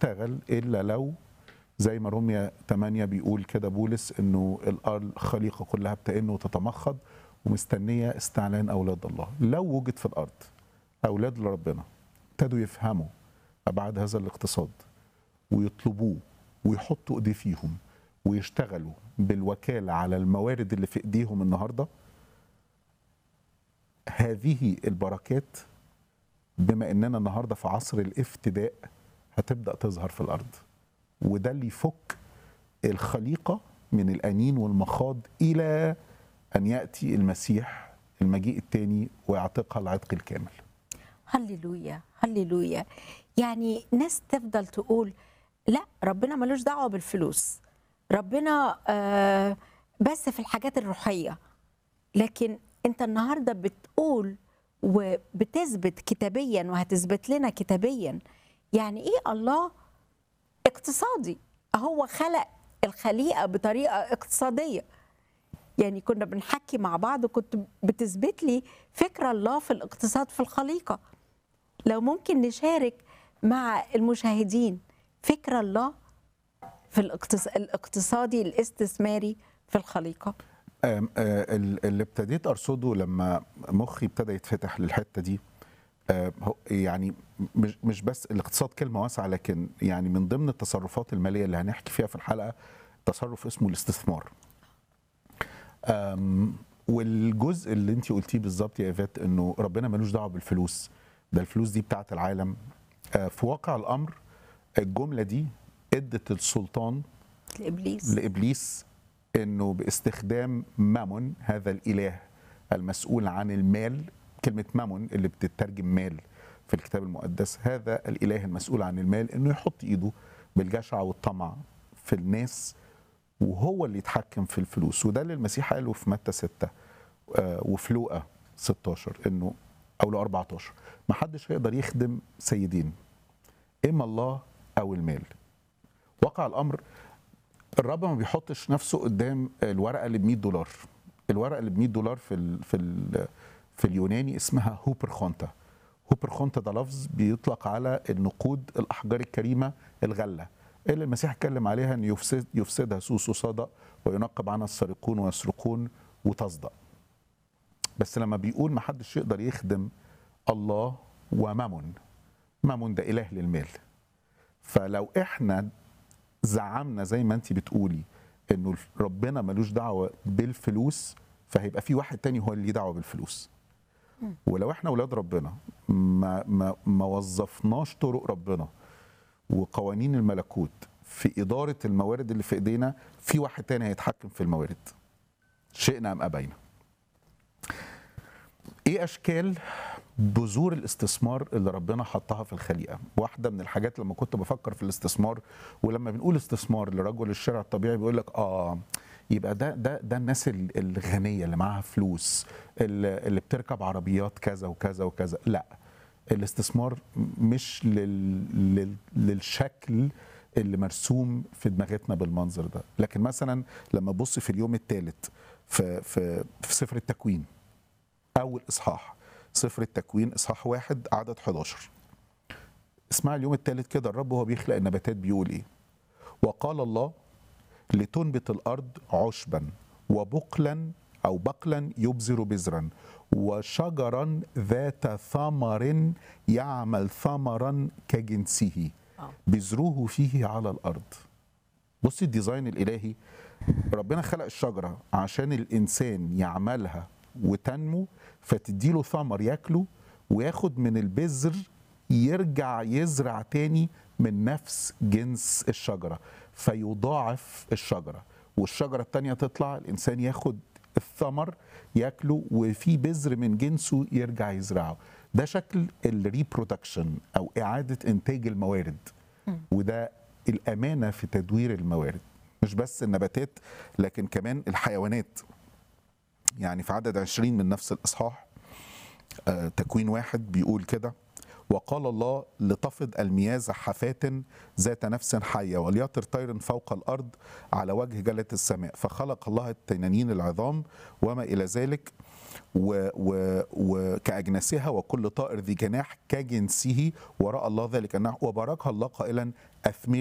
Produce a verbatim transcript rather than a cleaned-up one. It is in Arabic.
تشتغل الا لو زي ما روميا ثمانية بيقول كده بولس انه الارض الخليقه كلها بتئن وتتمخض ومستنيه استعلان اولاد الله. لو وجد في الارض اولاد لربنا ابتدوا يفهموا ابعاد هذا الاقتصاد ويطلبوه ويحطوا ايدي فيهم ويشتغلوا بالوكاله على الموارد اللي في ايديهم النهارده، هذه البركات بما اننا النهارده في عصر الافتداء هتبدا تظهر في الارض، وده اللي يفك الخليقه من الانين والمخاض الى ان ياتي المسيح المجيء الثاني ويعتقها العتق الكامل. هللويا هللويا. يعني ناس تفضل تقول لا ربنا ملوش دعوه بالفلوس، ربنا آه بس في الحاجات الروحيه، لكن انت النهارده بتقول وبتثبت كتابيا وهتثبت لنا كتابيا يعني ايه الله اقتصادي. هو خلق الخليقه بطريقه اقتصاديه. يعني كنا بنحكي مع بعض وكنت بتثبت لي فكره الله في الاقتصاد في الخليقه. لو ممكن نشارك مع المشاهدين فكره الله في الاقتصادي الاستثماري في الخليقه. اللي ابتديت ارصده لما مخي ابتدى يتفتح للحته دي، يعني مش مش بس الاقتصاد كلمه واسعه، لكن يعني من ضمن التصرفات الماليه اللي هنحكي فيها في الحلقه تصرف اسمه الاستثمار. والجزء اللي انت قلتيه بالظبط يا ايفات انه ربنا ملوش دعوه بالفلوس، ده الفلوس دي بتاعه العالم. في واقع الامر الجمله دي ادت السلطان لابليس لابليس انه باستخدام مامون هذا الاله المسؤول عن المال، كلمه مامون اللي بتترجم مال في الكتاب المقدس، هذا الاله المسؤول عن المال انه يحط ايده بالجشع والطمع في الناس وهو اللي يتحكم في الفلوس. وده اللي المسيح قاله في متى ستة وفي لوقا ستاشر انه او لو أربعتاشر ما حدش هيقدر يخدم سيدين، اما الله او المال. واقع الامر الرب ما بيحطش نفسه قدام الورقه اللي ب مية دولار. الورقه اللي ب مية دولار في ال في ال في اليوناني اسمها هوبر خونتا. هوبر خونتا ده لفظ بيطلق على النقود الاحجار الكريمه الغله اللي المسيح اتكلم عليها ان يفسد يفسدها سوس وصدأ وينقب عنها السارقون ويسرقون وتصدأ. بس لما بيقول ما حدش يقدر يخدم الله ومامون، مامون ده اله للمال. فلو احنا زعمنا زي ما انت بتقولي انه ربنا ملوش دعوه بالفلوس، فهيبقى في واحد تاني هو اللي ليه دعوه بالفلوس. ولو احنا اولاد ربنا ما ما ما وظفناش طرق ربنا وقوانين الملكوت في اداره الموارد اللي في ايدينا، في واحد تاني هيتحكم في الموارد شئنا ام ابينا. ايه اشكال بذور الاستثمار اللي ربنا حطها في الخليقه؟ واحده من الحاجات لما كنت بفكر في الاستثمار، ولما بنقول استثمار لرجل الشارع الطبيعي بيقول لك اه يبقى ده ده ده الناس الغنيه اللي معاها فلوس اللي بتركب عربيات كذا وكذا وكذا. لا، الاستثمار مش لل لل للشكل اللي مرسوم في دماغتنا بالمنظر ده. لكن مثلا لما تبص في اليوم الثالث في في في سفر التكوين اول اصحاح، سفر التكوين اصحاح واحد عدد حداشر، اسمع اليوم الثالث كده الرب وهو بيخلق النباتات بيقول ايه؟ وقال الله لتنبت الارض عشبا وبقلا او بقلا يبذر بذرا وشجرا ذات ثمر يعمل ثمرا كجنسه بذروه فيه على الارض. بصي الديزاين الالهي، ربنا خلق الشجره عشان الانسان يعملها وتنمو فتديله ثمر ياكله وياخد من البذر يرجع يزرع تاني من نفس جنس الشجرة فيضاعف الشجرة، والشجرة التانية تطلع الإنسان ياخد الثمر ياكله وفي بذر من جنسه يرجع يزرعه. ده شكل الريبرودكشن أو إعادة إنتاج الموارد، وده الأمانة في تدوير الموارد. مش بس النباتات لكن كمان الحيوانات. يعني في عدد عشرين من نفس الإصحاح آه تكوين واحد بيقول كده: وقال الله لتفض المياه زحفات ذات نفس حية وليطر طير فوق الأرض على وجه جلة السماء. فخلق الله التنانين العظام وما إلى ذلك و و وكأجناسها وكل طائر ذي جناح كجنسه، ورأى الله ذلك أنه وباركها الله قائلا أثمري